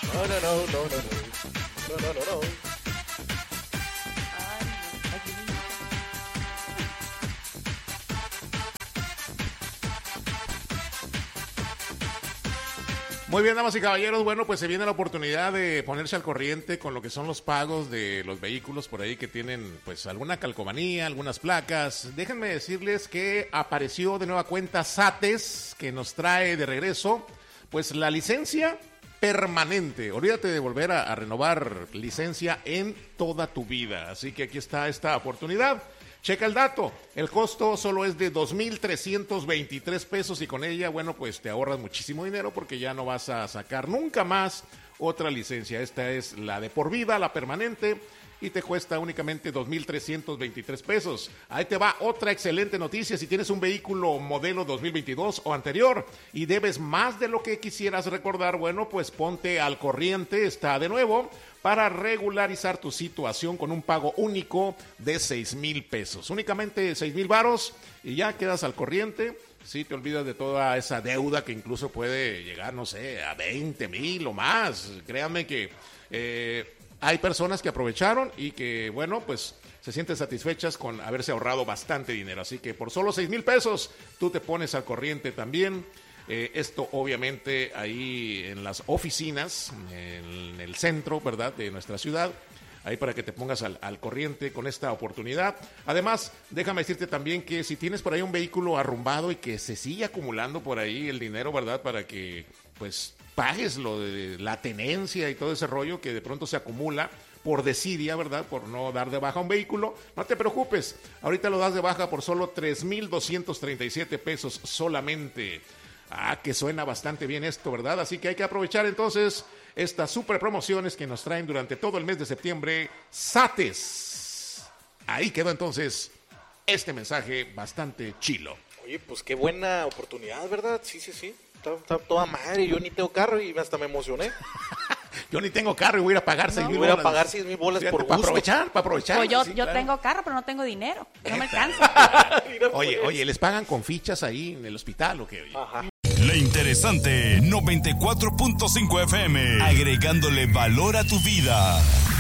No, no, no, no, no, no, no, no, no. Ay, no, aquí mismo. Muy bien, damas y caballeros, bueno, pues se viene la oportunidad de ponerse al corriente con lo que son los pagos de los vehículos por ahí que tienen pues alguna calcomanía, algunas placas. Déjenme decirles que apareció de nueva cuenta SATES, que nos trae de regreso pues la licencia permanente. Olvídate de volver a renovar licencia en toda tu vida. Así que aquí está esta oportunidad. Checa el dato, el costo solo es de 2,323 pesos y con ella, bueno, pues te ahorras muchísimo dinero porque ya no vas a sacar nunca más otra licencia. Esta es la de por vida, la permanente, y te cuesta únicamente 2,323 pesos. Ahí te va otra excelente noticia. Si tienes un vehículo modelo 2022 o anterior y debes más de lo que quisieras recordar, bueno, pues ponte al corriente, está de nuevo, para regularizar tu situación con un pago único de 6,000 pesos. Únicamente 6,000 varos y ya quedas al corriente. Sí, te olvidas de toda esa deuda que incluso puede llegar, no sé, a 20,000 o más. Créanme que hay personas que aprovecharon y que, bueno, pues se sienten satisfechas con haberse ahorrado bastante dinero. Así que por solo 6,000 pesos tú te pones al corriente también. Esto obviamente ahí en las oficinas, en el centro, ¿verdad?, de nuestra ciudad, ahí para que te pongas al corriente con esta oportunidad. Además, déjame decirte también que si tienes por ahí un vehículo arrumbado y que se sigue acumulando por ahí el dinero, ¿verdad?, para que pues pagues lo de la tenencia y todo ese rollo que de pronto se acumula por desidia, ¿verdad?, por no dar de baja un vehículo, no te preocupes, ahorita lo das de baja por solo 3,237 pesos solamente. Ah, que suena bastante bien esto, ¿verdad? Así que hay que aprovechar entonces estas super promociones que nos traen durante todo el mes de septiembre, SATES. Ahí quedó entonces este mensaje bastante chilo. Oye, pues qué buena oportunidad, ¿verdad? Sí, sí, sí. Está toda madre. Yo ni tengo carro y hasta me emocioné. Yo ni tengo carro y voy a ir a pagar 6,000 Voy bolas. a pagar 6,000 bolas por Para gusto. aprovechar. Pues yo Sí, yo claro. tengo carro, pero no tengo dinero. No me alcanza. Mira, pues. Oye, ¿les pagan con fichas ahí en el hospital o qué? Oye? Ajá. La interesante 94.5 FM, agregándole valor a tu vida.